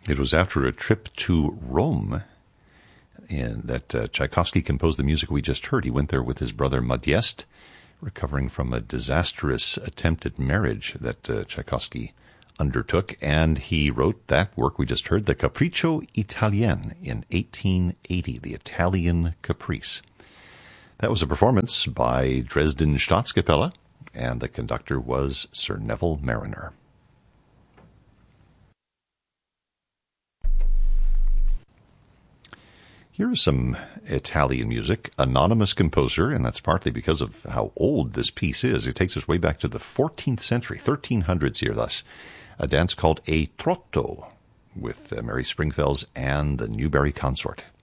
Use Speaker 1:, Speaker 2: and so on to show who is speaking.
Speaker 1: It was after a trip to Rome that Tchaikovsky composed the music we just heard. He went there with his brother Modeste, recovering from a disastrous attempted marriage that Tchaikovsky undertook, and he wrote that work we just heard, the Capriccio Italien, in 1880, the Italian Caprice. That was a performance by Dresden Staatskapelle, and the conductor was Sir Neville Marriner. Here's some Italian music, anonymous composer, and that's partly because of how old this piece is. It takes us way back to the 14th century, 1300s here thus. A dance called a trotto with Mary Springfells and the Newberry Consort.